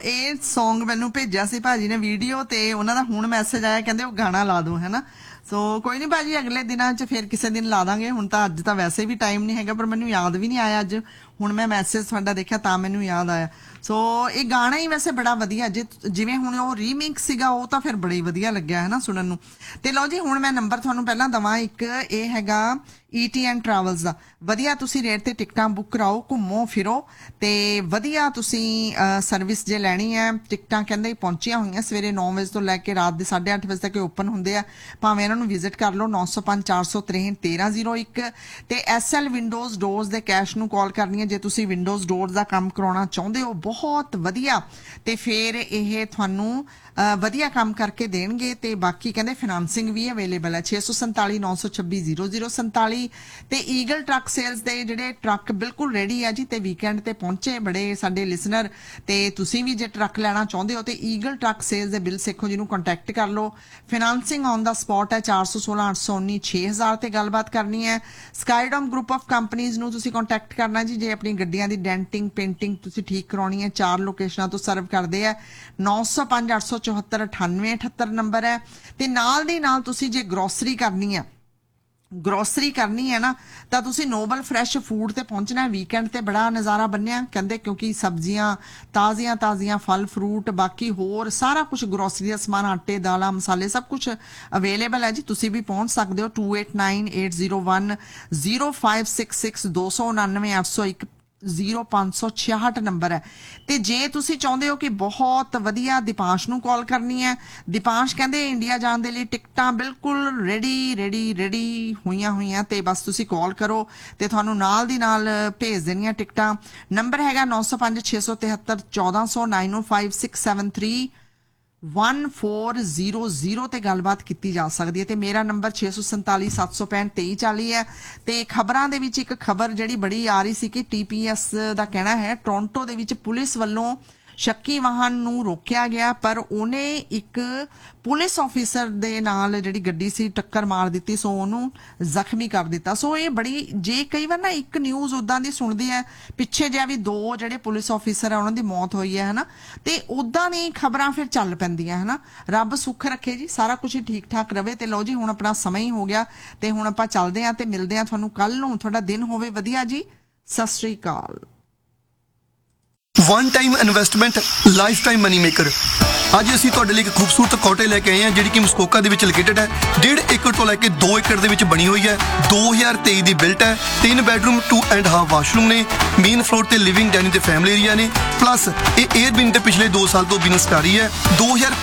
ਇਹ ਸੌਂਗ ਮੈਨੂੰ ਭੇਜਿਆ ਸੀ ਭਾਜੀ ਨੇ ਵੀਡੀਓ ਤੇ ਉਹਨਾਂ ਦਾ ਹੁਣ ਮੈਸੇਜ ਆਇਆ ਕਹਿੰਦੇ ਉਹ ਗਾਣਾ ਲਾ ਦੋ ਹੈ ਨਾ। ਸੋ ਕੋਈ ਨਹੀਂ ਭਾਜੀ ਅਗਲੇ ਦਿਨਾਂ 'ਚ ਫਿਰ ਕਿਸੇ ਦਿਨ ਲਾ ਦਾਂਗੇ। ਹੁਣ ਤਾਂ ਅੱਜ ਤਾਂ ਵੈਸੇ ਵੀ ਟਾਈਮ ਨਹੀਂ ਹੈਗਾ ਪਰ ਮੈਨੂੰ ਯਾਦ ਵੀ ਨਹੀਂ ਆਇਆ ਅੱਜ। ਹੁਣ ਮੈਂ ਮੈਸੇਜ ਤੁਹਾਡਾ ਦੇਖਿਆ ਤਾਂ ਮੈਨੂੰ ਯਾਦ ਆਇਆ। ਸੋ ਇਹ ਗਾਣਾ ਹੀ ਵੈਸੇ ਬੜਾ ਵਧੀਆ ਜਿਵੇਂ ਹੁਣ ਉਹ ਰੀਮਿਕਸ ਸੀਗਾ ਉਹ ਤਾਂ ਫਿਰ ਬੜਾ ਹੀ ਵਧੀਆ ਲੱਗਿਆ ਹੈ ਨਾ ਸੁਣਨ ਨੂੰ। ਤੇ ਲਓ ਜੀ ਹੁਣ ਮੈਂ ਨੰਬਰ ਤੁਹਾਨੂੰ ਪਹਿਲਾਂ ਦਵਾਂ ਇੱਕ ਇਹ ਹੈਗਾ ETN ਟਰੈਵਲਸ ਦਾ। ਵਧੀਆ ਤੁਸੀਂ ਰੇਟ ਤੇ ਟਿਕਟਾਂ ਬੁੱਕ ਕਰਾਓ, ਘੁੰਮੋ ਫਿਰੋ ਤੇ ਵਧੀਆ ਤੁਸੀਂ ਸਰਵਿਸ ਜੇ ਲੈਣੀ ਹੈ। ਟਿਕਟਾਂ ਕਹਿੰਦੇ ਪਹੁੰਚੀਆਂ ਹੋਈਆਂ ਸਵੇਰੇ 9 ਵਜੇ ਤੋਂ ਲੈ ਕੇ ਰਾਤ ਦੇ 8:30 ਵਜੇ ਤੱਕ ਓਪਨ ਹੁੰਦੇ ਆ। ਭਾਵੇਂ ਇਹਨਾਂ ਨੂੰ ਵਿਜ਼ਿਟ ਕਰ ਲਓ 905 463 1301 ਤੇ SL ਵਿੰਡੋਜ਼ ਡੋਰਸ ਦੇ ਕੈਸ਼ ਨੂੰ ਕਾਲ ਕਰਨੀ ਹੈ ਜੇ ਤੁਸੀਂ ਵਿੰਡੋਜ਼ ਡੋਰਸ ਦਾ ਕੰਮ ਕਰਾਉਣਾ ਚਾਹੁੰਦੇ ਹੋ। ਬਹੁਤ ਵਧੀਆ ਤੇ ਫਿਰ ਇਹ ਤੁਹਾਨੂੰ ਵਧੀਆ ਕੰਮ ਕਰਕੇ ਦੇਣਗੇ ਤੇ ਬਾਕੀ ਕਹਿੰਦੇ ਫਾਈਨਾਂਸਿੰਗ ਵੀ ਅਵੇਲੇਬਲ ਹੈ। 647 926 0047 ਤੇ ਈਗਲ ਟਰੱਕ ਸੇਲਸ ਦੇ ਜਿਹੜੇ ਟਰੱਕ ਬਿਲਕੁਲ ਰੈਡੀ ਆ ਜੀ ਤੇ ਵੀਕਐਂਡ ਤੇ ਪਹੁੰਚੇ ਬੜੇ ਸਾਡੇ ਲਿਸਨਰ ਤੇ ਤੁਸੀਂ ਵੀ ਜੇ ਟਰੱਕ ਲੈਣਾ ਚਾਹੁੰਦੇ ਹੋ ਤੇ ਈਗਲ ਟਰੱਕ ਸੇਲਸ ਦੇ ਬਿਲ ਸੇਖੋ ਜੀ ਨੂੰ ਕੰਟੈਕਟ ਕਰ ਲਓ। ਫਾਈਨਾਂਸਿੰਗ ਔਨ ਦਾ ਸਪੌਟ ਹੈ 416 819 6000 ਤੇ ਗੱਲਬਾਤ ਕਰਨੀ ਹੈ। ਸਕਾਈਡੋਮ ਗਰੁੱਪ ਆਫ ਕੰਪਨੀਜ਼ ਨੂੰ ਤੁਸੀਂ ਕੰਟੈਕਟ ਕਰਨਾ ਜੀ ਜੇ ਆਪਣੀ ਗੱਡੀਆਂ ਦੀ ਡੈਂਟਿੰਗ ਪੇਂਟਿੰਗ ਤੁਸੀਂ ਠੀਕ ਕਰਾਉਣੀ ਹੈ। 4 ਲੋਕੇਸ਼ਨਾਂ ਤੋਂ ਸਰਵ ਕਰਦੇ ਆ। 905 874 9878 ਨੰਬਰ ਹੈ ਤੇ ਨਾਲ ਦੀ ਨਾਲ ਤੁਸੀਂ ਜੇ ਗਰੋਸਰੀ ਕਰਨੀ ਹੈ ਨਾ ਤਾਂ ਤੁਸੀਂ ਨੋਬਲ ਫਰੈਸ਼ ਫੂਡ ਤੇ ਪਹੁੰਚਣਾ। ਵੀਕਐਂਡ ਤੇ ਬੜਾ ਨਜ਼ਾਰਾ ਬੰਨਿਆ ਕਹਿੰਦੇ ਕਿਉਂਕਿ ਸਬਜ਼ੀਆਂ ਤਾਜ਼ੀਆਂ ਫਲ ਫਰੂਟ ਬਾਕੀ ਹੋਰ ਸਾਰਾ ਕੁਝ ਗਰੋਸਰੀ ਦਾ ਸਮਾਨ ਆਟੇ ਦਾਲਾਂ ਮਸਾਲੇ ਸਭ ਕੁਝ ਅਵੇਲੇਬਲ ਹੈ ਜੀ। ਤੁਸੀਂ ਵੀ ਪਹੁੰਚ ਸਕਦੇ ਹੋ। 289801 0566 299 801 0566 ਨੰਬਰ ਹੈ। ਤੇ ਜੇ ਤੁਸੀਂ ਚਾਹੁੰਦੇ ਹੋ ਕਿ ਬਹੁਤ ਵਧੀਆ ਦੀਪਾਂਸ਼ ਨੂੰ ਕਾਲ ਕਰਨੀ ਹੈ। ਦੀਪਾਂਸ਼ ਕਹਿੰਦੇ ਇੰਡੀਆ ਜਾਣ ਦੇ ਲਈ ਟਿਕਟਾਂ ਬਿਲਕੁਲ ਰੈਡੀ ਹੋਈਆਂ ਤੇ ਬਸ ਤੁਸੀਂ ਕਾਲ ਕਰੋ ਤੇ ਤੁਹਾਨੂੰ ਨਾਲ ਦੀ ਨਾਲ ਭੇਜ ਦੇਣੀਆਂ ਟਿਕਟਾਂ। ਨੰਬਰ ਹੈਗਾ 905 673 1400 905 673 1400 ਤੇ ਗੱਲਬਾਤ ਕੀਤੀ ਜਾ ਸਕਦੀ ਹੈ। ਤੇ ਮੇਰਾ ਨੰਬਰ 647 765 2340 ਹੈ। ਤੇ ਖਬਰਾਂ ਦੇ ਵਿੱਚ ਇੱਕ ਖਬਰ ਜਿਹੜੀ ਬੜੀ ਆ ਰਹੀ ਸੀ ਕਿ TPS ਦਾ ਕਹਿਣਾ ਹੈ ਟੋਰਾਂਟੋ ਦੇ ਵਿੱਚ ਪੁਲਿਸ ਵੱਲੋਂ ਸ਼ੱਕੀ ਵਾਹਨ ਨੂੰ ਰੋਕਿਆ ਗਿਆ ਪਰ ਉਹਨੇ ਇੱਕ ਪੁਲਿਸ ਆਫੀਸਰ ਦੇ ਨਾਲ ਜਿਹੜੀ ਗੱਡੀ ਸੀ ਟੱਕਰ ਮਾਰ ਦਿੱਤੀ। ਸੋ ਉਹਨੂੰ ਜ਼ਖਮੀ ਕਰ ਦਿੱਤਾ। ਸੋ ਇਹ ਬੜੀ ਜੇ ਕਈ ਵਾਰ ਨਾ ਇੱਕ ਨਿਊਜ਼ ਉਦਾਂ ਦੀ ਸੁਣਦੀ ਹੈ ਪਿੱਛੇ ਜਿਹਾ ਵੀ 2 ਜਿਹੜੇ ਪੁਲਿਸ ਆਫੀਸਰ ਆ ਉਹਨਾਂ ਦੀ ਮੌਤ ਹੋਈ ਹੈ ਹਨਾ ਤੇ ਉਦਾਂ ਦੀ ਖਬਰਾਂ ਫਿਰ ਚੱਲ ਪੈਂਦੀਆਂ ਹਨਾ। ਰੱਬ ਸੁੱਖ ਰੱਖੇ ਜੀ ਸਾਰਾ ਕੁਝ ਠੀਕ ਠਾਕ ਰਵੇ। ਤੇ ਲਓ ਜੀ ਹੁਣ ਆਪਣਾ ਸਮਾਂ ਹੀ ਹੋ ਗਿਆ ਤੇ ਹੁਣ ਆਪਾਂ ਚੱਲਦੇ ਆਂ ਤੇ ਮਿਲਦੇ ਆਂ ਤੁਹਾਨੂੰ ਕੱਲ ਨੂੰ। ਤੁਹਾਡਾ ਦਿਨ ਹੋਵੇ ਵਧੀਆ ਜੀ। ਸਤਿ ਸ੍ਰੀ ਅਕਾਲ। One time investment life time money maker. ਅੱਜ ਅਸੀਂ ਤੁਹਾਡੇ ਲਈ ਇੱਕ ਖੂਬਸੂਰਤ ਕੋਟੇ ਲੈ ਕੇ ਆਏ ਹਾਂ ਜਿਹੜੀ ਕਿ ਮਸਕੋਕਾ ਦੇ ਵਿੱਚ ਲੋਕੇਟਡ ਹੈ। 1.5 ਏਕੜ ਤੋਂ ਲੈ ਕੇ 2 ਏਕੜ ਦੇ ਵਿੱਚ ਬਣੀ ਹੋਈ ਹੈ। 2023 ਦੀ ਬਿਲਟ ਹੈ। 3 ਬੈਡਰੂਮ 2.5 ਵਾਸ਼ਰੂਮ ਨੇ। ਮੇਨ ਫਲੋਰ ਤੇ ਲਿਵਿੰਗ ਡਾਈਨਿੰਗ ਤੇ ਫੈਮਿਲੀ ਏਰੀਆ ਨੇ। ਪਲੱਸ ਇਹ 에ਅਰਬਿਨ ਤੇ ਪਿਛਲੇ 2 ਸਾਲ ਤੋਂ ਬਿਜ਼ਨਸ ਕਰ ਰਹੀ ਹੈ।